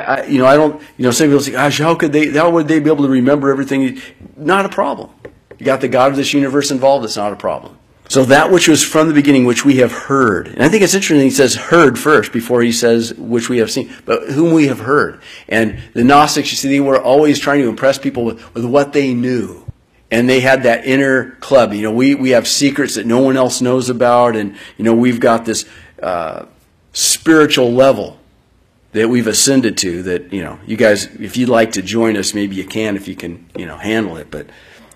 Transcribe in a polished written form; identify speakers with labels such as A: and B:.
A: I don't, some people say, gosh, how would they be able to remember everything? Not a problem. You got the God of this universe involved, it's not a problem. So that which was from the beginning, which we have heard. And I think it's interesting he says heard first before he says which we have seen. But whom we have heard. And the Gnostics, you see, they were always trying to impress people with what they knew. And they had that inner club. We have secrets that no one else knows about. And, we've got this spiritual level that we've ascended to that, you guys, if you'd like to join us, maybe you can if you can, handle it. But